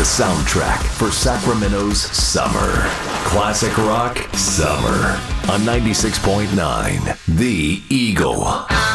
the soundtrack for Sacramento's summer. Classic rock summer on 96.9 The Eagle.